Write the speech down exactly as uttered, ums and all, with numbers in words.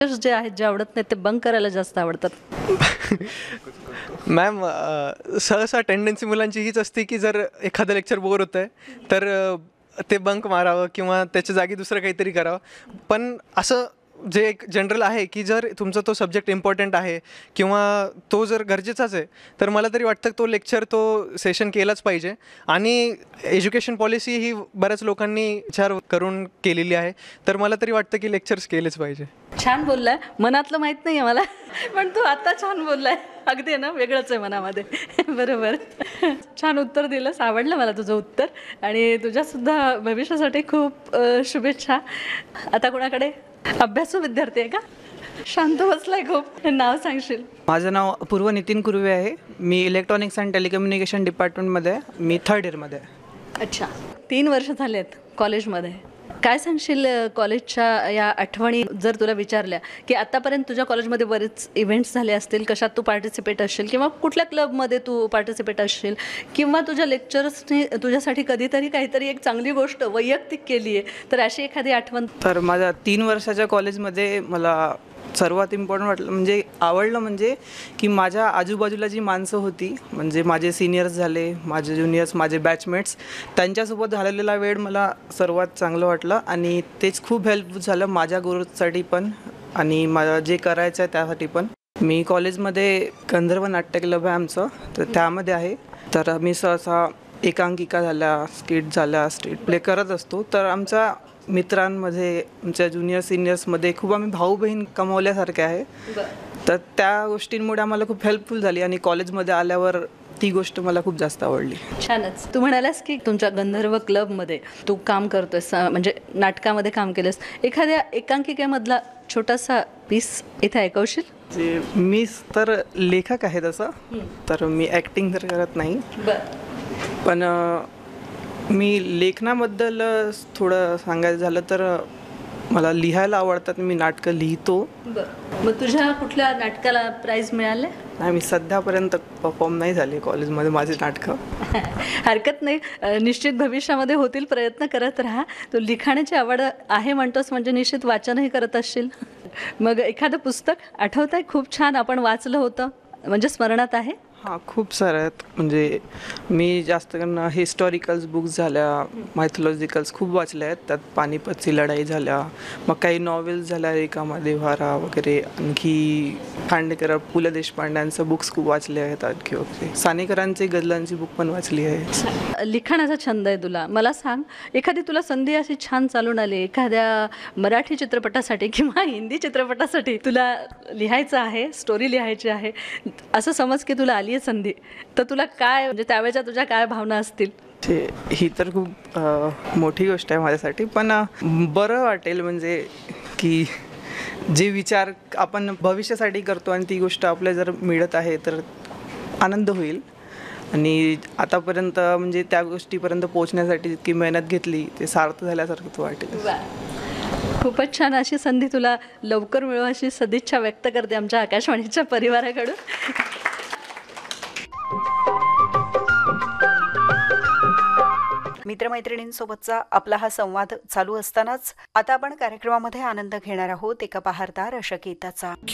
जे आहेत जे आवडत नाहीत ते बंक करायला जास्त आवडतात? मॅम सहसा टेंडन्सी मुलांची हीच असते की जर एखादं लेक्चर बोर होतं आहे तर अ, ते बंक मारावं किंवा त्याच्या जागी दुसरं काहीतरी करावं. पण असं जे एक जनरल आहे की जर तुमचा तो सब्जेक्ट इम्पॉर्टंट आहे किंवा तो जर गरजेचाच आहे तर मला तरी वाटतं तो लेक्चर तो सेशन केलाच पाहिजे. आणि एज्युकेशन पॉलिसी ही बऱ्याच लोकांनी विचार करून केलेली आहे, तर मला तरी वाटतं की लेक्चर्स केलेच पाहिजे. छान बोललाय, मनातलं माहीत नाही आहे मला, पण तू आता छान बोललाय. अगदी ना, वेगळंच आहे मनामध्ये. बरोबर, छान उत्तर दिलंस, आवडलं मला तुझं उत्तर. आणि तुझ्यासुद्धा भविष्यासाठी खूप अ, शुभेच्छा. आता कोणाकडे? अभ्यासू विद्यार्थी आहे का? शांत बसलाय खूप. नाव सांगशील? माझं नाव पूर्व नितीन कुर्वे आहे. मी इलेक्ट्रॉनिक्स अँड टेलिकम्युनिकेशन डिपार्टमेंटमध्ये आहे. मी थर्ड इयरमध्ये आहे. अच्छा, तीन वर्ष झालेत कॉलेजमध्ये. काय सांगशील अ, कॉलेजच्या या आठवणी जर तुला विचारल्या की आतापर्यंत तुझ्या कॉलेजमध्ये बरेच इव्हेंट्स झाले असतील, कशात तू पार्टिसिपेट असशील किंवा कुठल्या क्लबमध्ये तू पार्टिसिपेट असशील किंवा तुझ्या लेक्चर्सने तुझ्यासाठी कधीतरी काहीतरी एक चांगली गोष्ट वैयक्तिक केली आहे, तर अशी एखादी आठवण? तर माझ्या तीन वर्षाच्या कॉलेजमध्ये मला सर्वात इम्पॉर्टंट वाटलं म्हणजे आवडलं म्हणजे की माझ्या आजूबाजूला जी माणसं होती, म्हणजे माझे सिनियर्स झाले, माझे ज्युनियर्स, माझे बॅचमेट्स, त्यांच्यासोबत झालेला वेळ मला सर्वात चांगलं वाटलं. आणि तेच खूप हेल्पफुल झालं माझ्या ग्रोथसाठी पण आणि मला जे करायचं आहे त्यासाठी पण. मी कॉलेजमध्ये गंधर्व नाट्य क्लब आहे आमचं, तर त्यामध्ये आहे. तर मी सहसा एकांकिका झाल्या, स्किट झाल्या, स्ट्रीट प्ले करत असतो. तर आमच्या मित्रांमध्ये, आमच्या ज्युनियर सिनियर्समध्ये खूप आम्ही भाऊ बहीण कमावल्यासारखे आहे. तर त्या गोष्टींमुळे आम्हाला खूप हेल्पफुल झाली आणि कॉलेजमध्ये आल्यावर ती गोष्ट मला खूप जास्त आवडली. छानच. तू म्हणालास की तुमच्या गंधर्व क्लबमध्ये तू काम करतोयस, म्हणजे नाटकामध्ये काम केलंस. एखाद्या एकांकिकेमधला छोटासा पीस इथे ऐकवशील? जे मी तर लेखक आहे तसं, तर मी ॲक्टिंग तर करत नाही. पण मी लेखनाबद्दल थोडं सांगायचं झालं तर मला लिहायला आवडतात, मी नाटकं लिहितो. मग तुझ्या कुठल्या नाटकाला प्राईज मिळाले? नाही, मी सध्यापर्यंत परफॉर्म नाही झाले कॉलेजमध्ये माझी नाटकं. हरकत नाही, निश्चित भविष्यामध्ये होतील, प्रयत्न करत राहा. तू लिखाणाची आवड आहे म्हणतोस म्हणजे निश्चित वाचनही करत असशील. मग एखादं पुस्तक आठवत आहे खूप छान आपण वाचलं होतं, म्हणजे स्मरणात आहे? हां, खूप साऱ्या आहेत. म्हणजे मी जास्त करून हिस्टॉरिकल्स बुक्स झाल्या, मायथॉलॉजिकल्स खूप वाचल्या आहेत. त्यात पानिपतची लढाई झाल्या, मग काही नॉवेल्स झाल्या, रेखामा देव्हारा वगैरे. आणखी खांडेकर, पु ल देशपांड्यांचं बुक्स खूप वाचले आहेत. आणखी वगैरे सानेकरांची गझलांची बुक पण वाचली आहे. लिखाणाचा छंद आहे तुला, मला सांग एखादी तुला संधी अशी छान चालून आली, एखाद्या मराठी चित्रपटासाठी किंवा हिंदी चित्रपटासाठी तुला लिहायचं आहे, स्टोरी लिहायची आहे, असं समज की तुला आली आहे संधी, तर तुला काय म्हणजे त्यावेळेच्या तुझ्या काय भावना असतील? ते ही तर खूप मोठी गोष्ट आहे माझ्यासाठी, पण बरं वाटेल म्हणजे की जे विचार आपण भविष्यासाठी करतो आणि ती गोष्ट आपल्या जर मिळत आहे तर आनंद होईल. आणि आतापर्यंत म्हणजे त्या गोष्टीपर्यंत पोहोचण्यासाठी जितकी मेहनत घेतली ते सार्थ झाल्यासारखं वाटेल. खूपच छान. अशी संधी तुला लवकर मिळो अशी सदिच्छा व्यक्त करते आमच्या आकाशवाणीच्या परिवाराकडून. मित्रमैत्रिणींसोबतचा आपला हा संवाद चालू असतानाच आता आपण कार्यक्रमामध्ये आनंद घेणार आहोत एका बहारदार अशा गीताचा.